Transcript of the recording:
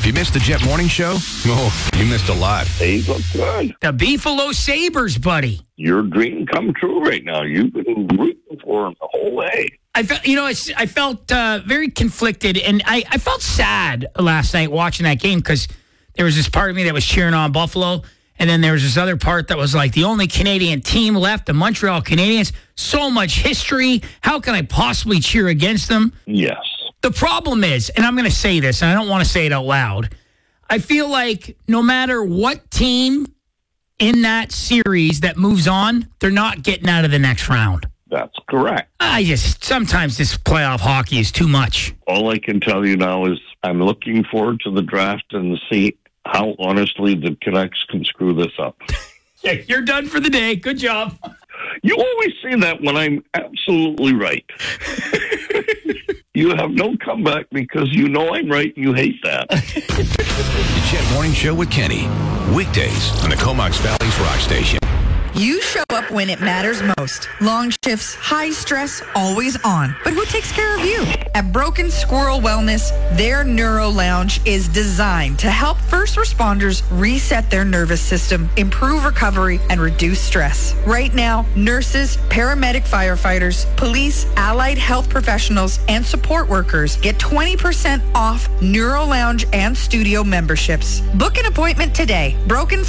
You missed the Jet Morning Show? Oh, you missed a lot. They look good. The Beefalo Sabres, buddy. Your dream come true right now. You've been rooting for them the whole way. I felt very conflicted, and I felt sad last night watching that game because there was this part of me that was cheering on Buffalo, and then there was this other part that was like the only Canadian team left, the Montreal Canadiens. So much history. How can I possibly cheer against them? Yes. The problem is, and I'm going to say this, and I don't want to say it out loud, I feel like no matter what team in that series that moves on, they're not getting out of the next round. That's correct. Sometimes this playoff hockey is too much. All I can tell you now is I'm looking forward to the draft and see how honestly the Canucks can screw this up. Yeah, you're done for the day. Good job. You always say that when I'm absolutely right. You have no comeback because you know I'm right and you hate that. The Jet Morning Show with Kenny. Weekdays on the Comox Valley's Rock Station. You show up when it matters most. Long shifts, high stress, always on. But who takes care of you? At Broken Squirrel Wellness, their Neuro Lounge is designed to help first responders reset their nervous system, improve recovery, and reduce stress. Right now, nurses, paramedic firefighters, police, allied health professionals, and support workers get 20% off Neuro Lounge and studio memberships. Book an appointment today. Broken